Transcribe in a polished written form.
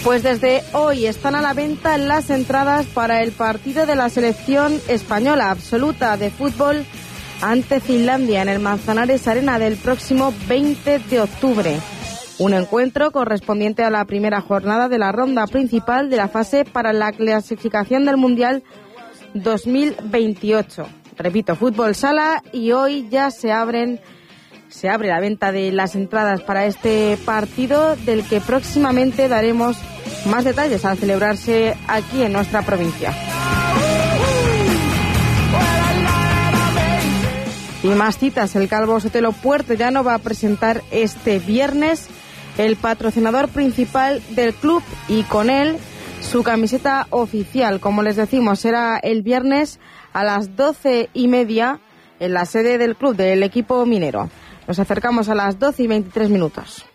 Pues desde hoy están a la venta las entradas para el partido de la selección española absoluta de fútbol ante Finlandia en el Manzanares Arena del próximo 20 de octubre. Un encuentro correspondiente a la primera jornada de la ronda principal de la fase para la clasificación del Mundial 2028. Repito, fútbol sala, y hoy ya se abre la venta de las entradas para este partido, del que próximamente daremos más detalles al celebrarse aquí en nuestra provincia. Y más citas. El Calvo Sotelo Puertollano va a presentar este viernes el patrocinador principal del club y con él su camiseta oficial. Como les decimos, será el viernes a las 12:30 en la sede del club del equipo minero. Nos acercamos a las 12:23.